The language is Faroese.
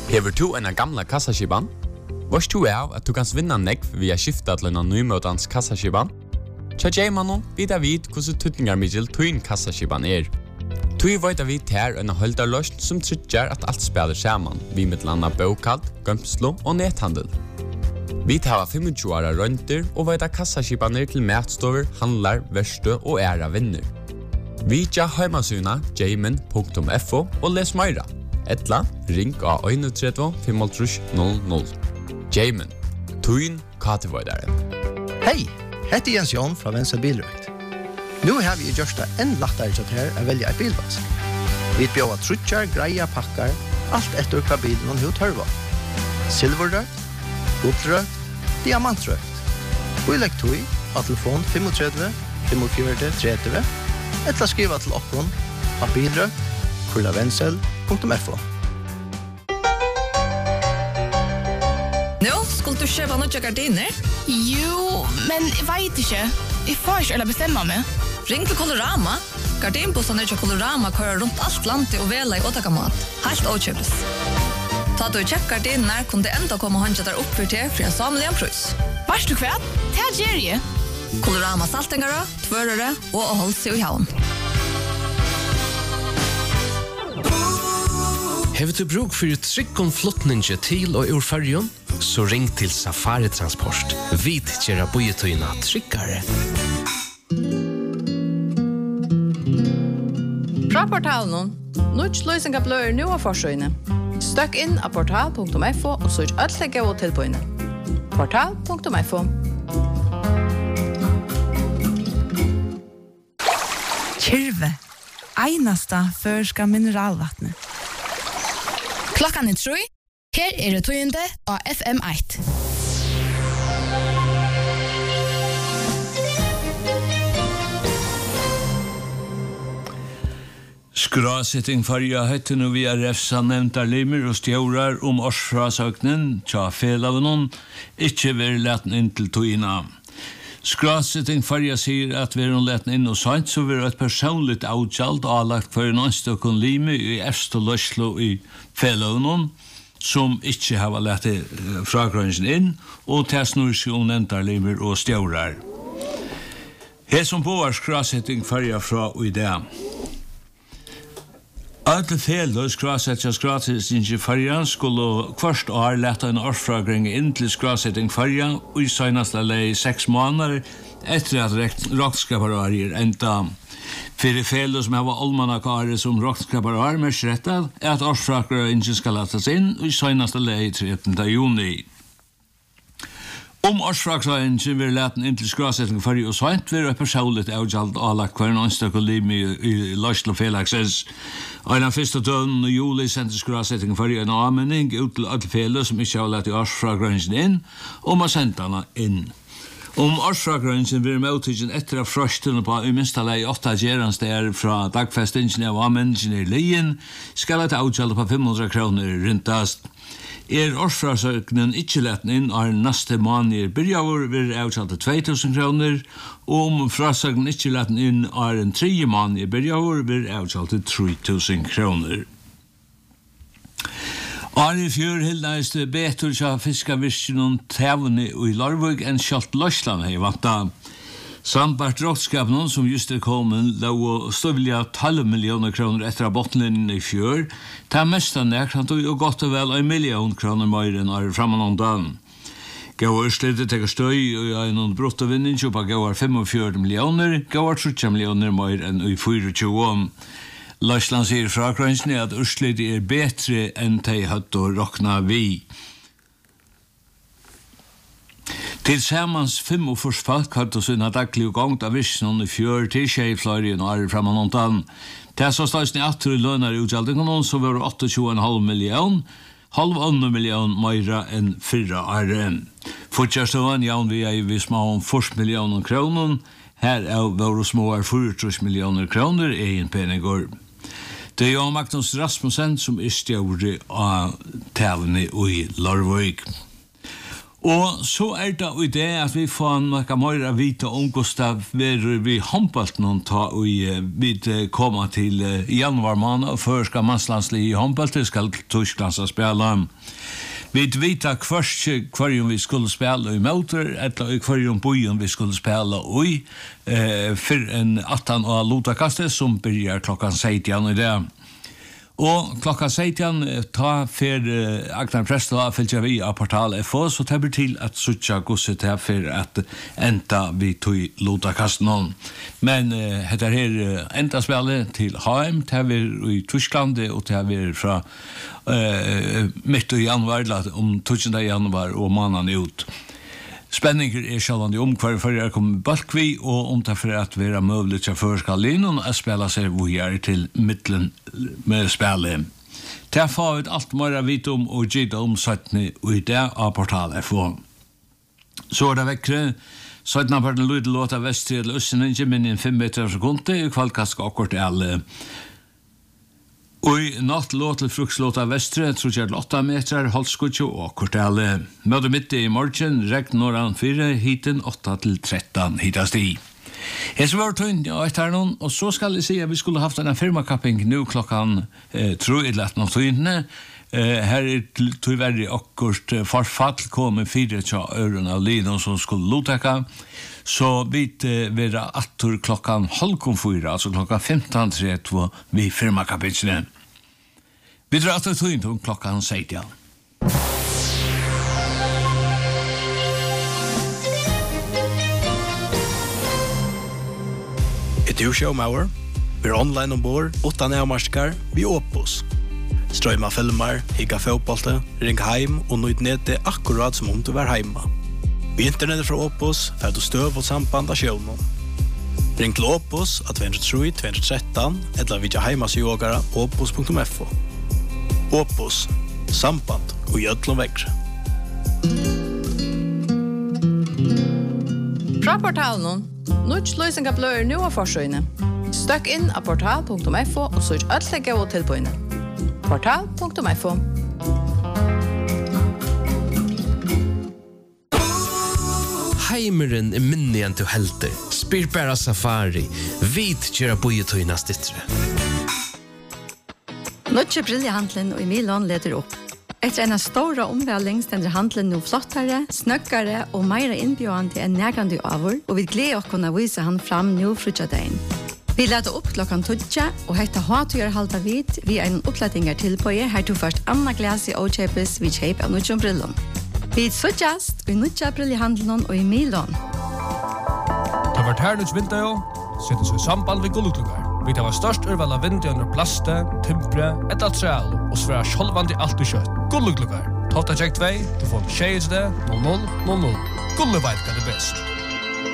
Hever du en gamla kassaskiban? Varst du av at du kan vinna nekv via skifta til en nymøtans kassaskiban? Tja J-mannen vidar vid hvordan tutningarmiddel tuin kassaskiban Tui veit vi ter en holdarløst som tryggjar at alt spiller saman, vi med landa bokald, gømslo og nethandel. Vi tar 25 åra rønter og veit kassaskibaner til matstover, handlar, verste og æra vinner. Vi tja heimasuna jamin.fo og les meira. Etla, ring av 31 500. Jamin, tuin katevoidare. Hei, heter Jens Jon fra Venstre Bilrøkt. Nu har vi gjort det enn lettere til her å velge en bilvask. Vi bjør trutjar, greia, pakkar, alt etter hva bilen hun tørver. Silverrøkt, guldrøkt, diamantrøkt. Vi legger tog av telefon 35 45 30 eller skriva til okkon av bilrøkt@vensel.fo. Nå, skulle du kjøpe noen gardiner? Jo, men jeg vet ikke. Jeg får ikke eller bestemme meg. Ring til Colorama. Gardinbussene til Colorama kører rundt alt landet og vela i åtakamat. Helt åkjøpes. Ta du kjøpt gardiner, kunne det enda komme håndja der opp for til for en samlig en prøys. Vars du kvært? Det er Jerry. Colorama saltingere, tvørere og å holde seg i havn. Har du bruk for tryggom flottninge til og ur färjon? Så ring til Safari Transport. Vi tjera bojetøyna tryggare. Fra portalen, nødt løsninger bløyer nå av forsøyene. Støkk inn av portal.fo og søk alt legge og tilbøyene. Portal.fo. Kyrve. Einasta førska mineralvattnet. Klokkan 3. Her det tøyende av FM1. Skrasetting farja høytten og via refsa nevntar limer og stjaurar årsfrasøknen tja felavnon ikkje ver leten inn til tøyina. Skrasetting farja sier at vi leten inn og sant så vi et personligt avgjald avlagt for en anstøkken lime i Efstå Løslo i felavnon som ikke har lett fragrønsen inn og til seg om nevntar limer og stjaurar. Her som på skrasetting farja fra og i det. Alle fel skrasetja skrasetting farja skulle kvart år leta en årsfragring inn til skrasetting farja og i seneste lei 6 måneder etter at rockskaparar enda. Fyrir fel som har almanakare som rockskaparar med skrettet at årsfragring skal letas inn og i seneste lei 13. juni. Årsfragringen vil leten inn til skrasetting farja og sant vil personligt avgjald avlagt hver en anstøk og lim i Løslo Felakses. Og den første døgn i juli sendte skrasetting farja en anmenning ut til alle fele som ikke har lett i årsfragringen inn, og man sendte henne inn. Årsfragringen vil møttikken etter at frøstene på i minsta lei 8 gjeransteder fra dagfestingen av anmenningen i Lien skal lette avgjald på 500 kroner rintast. Årsfrasøknen ikke letten inn neste måneder byrjavur vil avgjald til 2000 kroner, og frasøknen ikke letten inn en 3 måneder byrjavur vil avgjald til 3000 kroner. I fjør hildaist betur sja fiskavirkjenen tevne i Larvøk enn kjalt Løsland hei vanta. Sambart rådskapen som just kommet lå støvlige 12 millioner kroner etter av bottenlinjen i fjør, ta mesta nekrant og godt og vel 1 million kroner mer enn framanondan. Gauar slittet teker støy og en bruttovinning kjøpa gauar 45 millioner, gauar 30 millioner mer enn i 24. Løsland sier fra krønsen at Ørslitt bedre enn de hatt å råkna vi. Tilsammans 45 folk hadde sinna daglig gongt av visjonen i fjør til tjejfløyrien og framanontan. Det så stasjon i 8 lønner i utgjaldingen som var 28,5 million, 1,5 million meira enn 4 åren. Fortjærstående jaun vi i visma om 40 millioner kroner, her var små 40 millioner kroner i en penegård. Det er Magnus Rasmussen som stjåre av tevene i Larvøk. Og så det i det at vi får noe mer å vite om Gustav vi håndbalt noen ta og vi kommer til januar måned, og før skal mannslandslig i håndbalt, det skal Tyskland spela. Vi vet hver vi skulle spela i motor, eller hver bojen vi skulle spela i, for en 18 og lotakastet som begynner klokkan 16 i det. Og klokka 16 ta for Agnar Presto fylgja vi av portal FO, så det blir til at suttja gosset til for at enda vi tog lotakasten om. Men dette her enda spillet til HM, det vi i Tyskland, og det vi fra midt i januar, om 20. januar og måneden ut. Spenninger sjålande om hver fyrir kommer Balkvi, og om det for at vi mulig til førskallinjen og spela seg hvor til middelen med spillet. Det får vi alt mer å vite om og gida om 17. og i det av portal FO. Så det vekkere 17. parten lydde låta vest til Østenen, ikke minne 5 meter sekunder, i kvalkast akkurat alle. Og natt låt til frukslåta vestre, tror jeg 8 meter, halvskutje og kortale. Møte midt i morgen, regn norran 4, hiten 8 til 13, hitast i. Hese var tøyn, ja, etter noen, og så skal jeg si at vi skulle haft en firmakapping nå klokkan 3 i letten av tøynene. Her tyverri akkurat forfall kom 4 øren av liden som skulle lotekka. Så vi vera attur klokkan 3:30, altså klokkan 15:30 vi firmakappingene. Vi drar attur tøyn til klokkan 16. Du showmauer, vi online ombord, 8 nærmarskar, vi Opus. Strøyma filmer, higga fotbollte, ring heim og nøyd nede akkurat som om du var heima. Vi internettet fra Opus, fer du støv og samband av sjøvnen. Ring til Opus av 203-213, eller vidja heimasjågara opus.fo. Opus, samband og gjødlom vekkre. Fra portalen, Nuts løysinga bløyer nu av forsøyne. Støkk inn av portal.fo og søk ødlegge og tilbøyne. Portal.fo. Heimeren minnigen til helter. Spyr bara safari. Vit kjera bojetøyna stittre. Nutje briljehandlen og Milan leder opp. Etter en stora omvæling stender handlen nå flottere, snøkkere og meira innbjørende enn nærgande avur, og vi gleder å kunne vise han fram nå frutjadein. Vi leder opp klokkan 12, og hette hatøyer halda vid vi en opplettinger tilbøye her to først Anna Glas i Åkjøpes vi kjøp av Nutjon Brillon. Vi suttjast i Nutja briljehandlen og Milan. Det var her Nuts vinter jo, setter seg samband ved gullutlugar. Vi tar størst urval av vinter under plaste, timpre, et altreal, og svære sjolvandi alt og kjøtt. Gullutlugar. Tofta tjekk 2, du får 6 det, 0000. Gulleveit er det best.